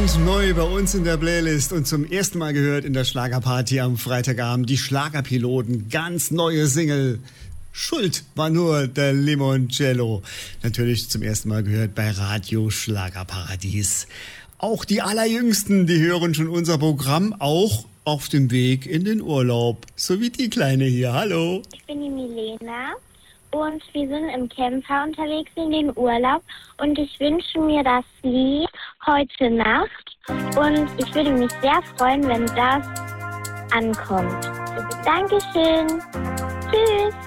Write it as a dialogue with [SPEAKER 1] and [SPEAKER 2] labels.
[SPEAKER 1] Brandneu bei uns in der Playlist und zum ersten Mal gehört in der Schlagerparty am Freitagabend die Schlagerpiloten. Ganz neue Single. Schuld war nur der Limoncello. Natürlich zum ersten Mal gehört bei Radio Schlagerparadies. Auch die Allerjüngsten, die hören schon unser Programm, auch auf dem Weg in den Urlaub. So wie die Kleine hier. Hallo.
[SPEAKER 2] Ich bin die Milena und wir sind im Camper unterwegs in den Urlaub und ich wünsche mir das Lied Heute Nacht und ich würde mich sehr freuen, wenn das ankommt. Dankeschön. Tschüss.